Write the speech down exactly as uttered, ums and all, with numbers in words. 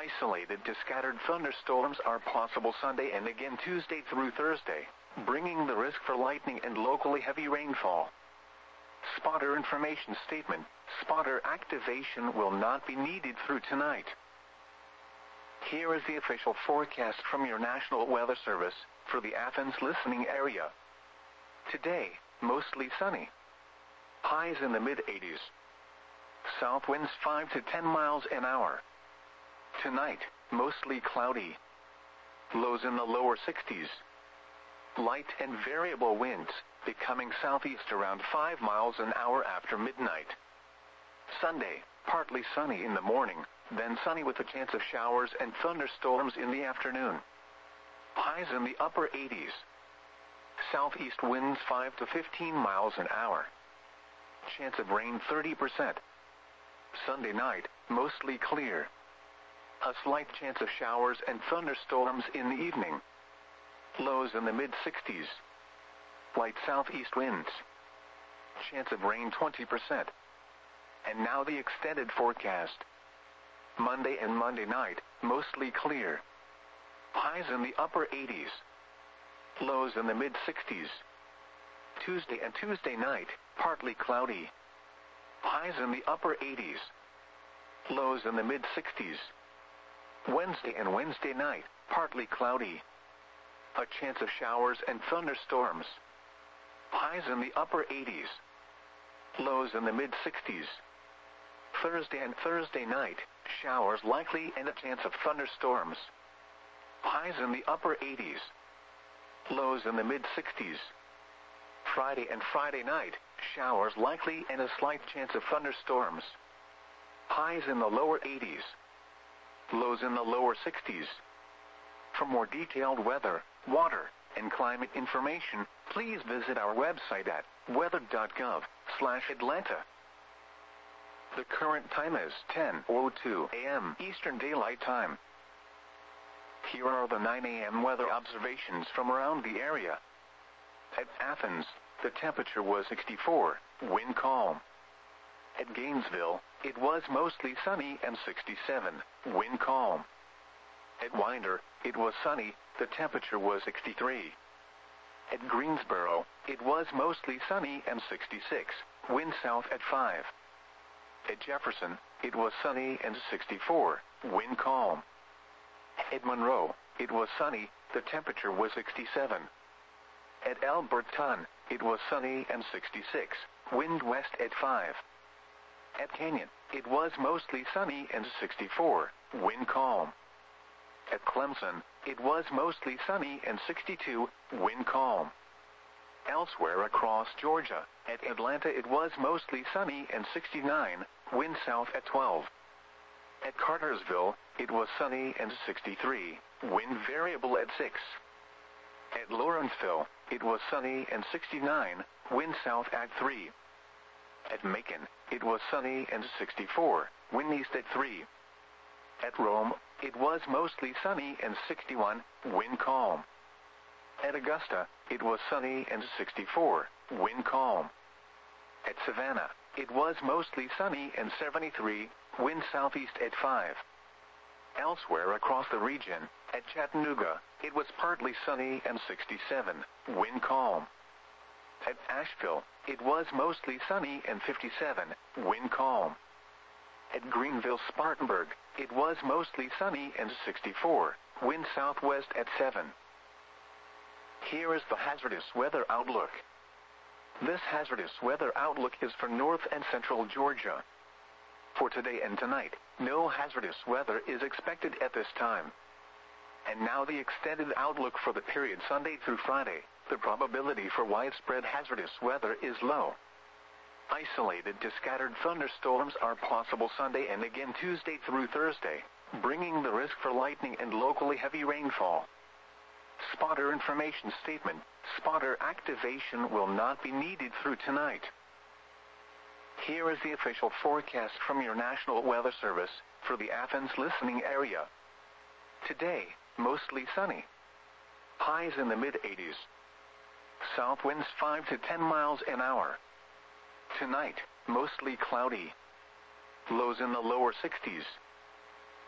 Isolated to scattered thunderstorms are possible Sunday and again Tuesday through Thursday, bringing the risk for lightning and locally heavy rainfall. Spotter information statement: spotter activation will not be needed through tonight. Here is the official forecast from your National Weather Service for the Athens listening area. Today, mostly sunny. Highs in the mid eighties. South winds five to ten miles an hour. Tonight, mostly cloudy. Lows in the lower sixties. Light and variable winds, becoming southeast around five miles an hour after midnight. Sunday, partly sunny in the morning, then sunny with a chance of showers and thunderstorms in the afternoon. Highs in the upper eighties. Southeast winds five to fifteen miles an hour. Chance of rain thirty percent. Sunday night, mostly clear. A slight chance of showers and thunderstorms in the evening. Lows in the mid sixties. Light southeast winds. Chance of rain twenty percent. And now the extended forecast. Monday and Monday night, mostly clear. Highs in the upper eighties. Lows in the mid sixties. Tuesday and Tuesday night, partly cloudy. Highs in the upper eighties. Lows in the mid sixties. Wednesday and Wednesday night, partly cloudy. A chance of showers and thunderstorms. Highs in the upper eighties. Lows in the mid sixties. Thursday and Thursday night, showers likely and a chance of thunderstorms. Highs in the upper eighties. Lows in the mid sixties. Friday and Friday night, showers likely and a slight chance of thunderstorms. Highs in the lower eighties. Lows in the lower sixties. For more detailed weather, water, and climate information, please visit our website at weather dot gov slash Atlanta. The current time is ten oh two a m Eastern Daylight Time. Here are the nine a m weather observations from around the area. At Athens, the temperature was sixty-four, wind calm. At Gainesville, it was mostly sunny and sixty-seven, wind calm. At Winder, it was sunny, the temperature was sixty-three. At Greensboro, it was mostly sunny and sixty-six, wind south at five. At Jefferson, it was sunny and sixty-four, wind calm. At Monroe, it was sunny, the temperature was sixty-seven. At Alberton, it was sunny and sixty-six, wind west at five. At Canyon, it was mostly sunny and sixty-four, wind calm. At Clemson, it was mostly sunny and sixty-two, wind calm. Elsewhere across Georgia, at Atlanta it was mostly sunny and sixty-nine, wind south at twelve. At Cartersville, it was sunny and sixty-three, wind variable at six. At Lawrenceville, it was sunny and sixty-nine, wind south at three. At Macon, it was sunny and sixty-four, wind east at three. At Rome, it was mostly sunny and sixty-one, wind calm. At Augusta, it was sunny and sixty-four, wind calm. At Savannah, it was mostly sunny and seventy-three, wind southeast at five. Elsewhere across the region, at Chattanooga, it was partly sunny and sixty-seven, wind calm. At Asheville, it was mostly sunny and fifty-seven, wind calm. At Greenville-Spartanburg, it was mostly sunny and sixty-four, wind southwest at seven. Here is the hazardous weather outlook. This hazardous weather outlook is for north and central Georgia. For today and tonight, no hazardous weather is expected at this time. And now the extended outlook for the period Sunday through Friday. The probability for widespread hazardous weather is low. Isolated to scattered thunderstorms are possible Sunday and again Tuesday through Thursday, bringing the risk for lightning and locally heavy rainfall. Spotter information statement: spotter activation will not be needed through tonight. Here is the official forecast from your National Weather Service for the Athens listening area. Today, mostly sunny. Highs in the mid eighties. South winds five to ten miles an hour. Tonight, mostly cloudy. Lows in the lower sixties.